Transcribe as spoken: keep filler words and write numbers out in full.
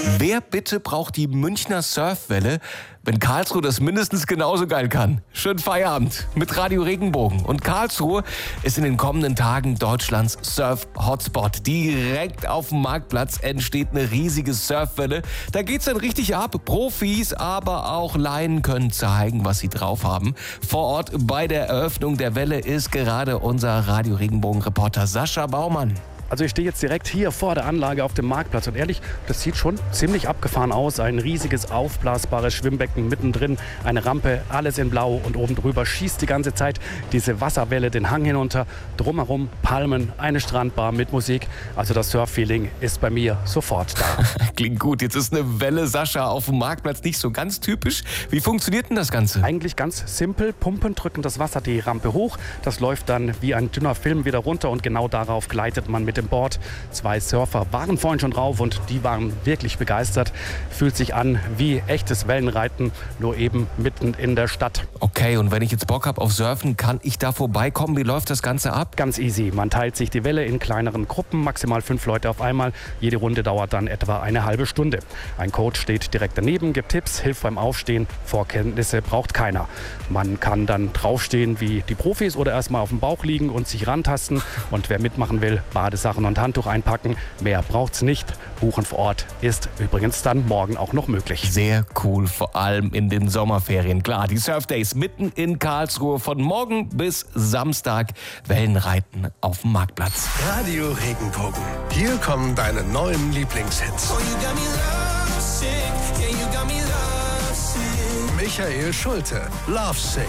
Wer bitte braucht die Münchner Surfwelle, wenn Karlsruhe das mindestens genauso geil kann? Schönen Feierabend mit Radio Regenbogen. Und Karlsruhe ist in den kommenden Tagen Deutschlands Surf-Hotspot. Direkt auf dem Marktplatz entsteht eine riesige Surfwelle. Da geht's dann richtig ab. Profis, aber auch Laien können zeigen, was sie drauf haben. Vor Ort bei der Eröffnung der Welle ist gerade unser Radio Regenbogen-Reporter Sascha Baumann. Also ich stehe jetzt direkt hier vor der Anlage auf dem Marktplatz und ehrlich, das sieht schon ziemlich abgefahren aus. Ein riesiges aufblasbares Schwimmbecken mittendrin, eine Rampe, alles in Blau und oben drüber schießt die ganze Zeit diese Wasserwelle den Hang hinunter. Drumherum Palmen, eine Strandbar mit Musik. Also das Surf-Feeling ist bei mir sofort da. Klingt gut. Jetzt ist eine Welle, Sascha, auf dem Marktplatz nicht so ganz typisch. Wie funktioniert denn das Ganze? Eigentlich ganz simpel. Pumpen drücken das Wasser die Rampe hoch. Das läuft dann wie ein dünner Film wieder runter und genau darauf gleitet man mit dem Board. Zwei Surfer waren vorhin schon drauf und die waren wirklich begeistert. Fühlt sich an wie echtes Wellenreiten, nur eben mitten in der Stadt. Okay, und wenn ich jetzt Bock habe auf Surfen, kann ich da vorbeikommen? Wie läuft das Ganze ab? Ganz easy. Man teilt sich die Welle in kleineren Gruppen, maximal fünf Leute auf einmal. Jede Runde dauert dann etwa eine halbe Stunde. Ein Coach steht direkt daneben, gibt Tipps, hilft beim Aufstehen. Vorkenntnisse braucht keiner. Man kann dann draufstehen wie die Profis oder erstmal auf dem Bauch liegen und sich rantasten. Und wer mitmachen will, Badesachen und Handtuch einpacken. Mehr braucht's nicht. Buchen vor Ort ist übrigens dann morgen auch noch möglich. Sehr cool, vor allem in den Sommerferien. Klar, die Surf Days mitten in Karlsruhe von morgen bis Samstag. Wellenreiten auf dem Marktplatz. Radio Regenbogen. Hier kommen deine neuen Lieblingshits. Michael Schulte, Love Sick.